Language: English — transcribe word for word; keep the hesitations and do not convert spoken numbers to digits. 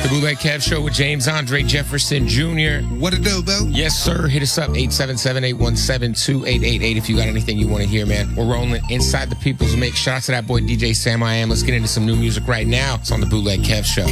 The Bootleg Kev Show with James Andre Jefferson Junior What it do, Bill? Yes, sir. Hit us up, eight seven seven, eight one seven, two eight eight eight if you got anything you want to hear, man. We're rolling inside the People's Mix. Shout out to that boy D J Sam I Am. Let's get into some new music right now. It's on the Bootleg Kev Show.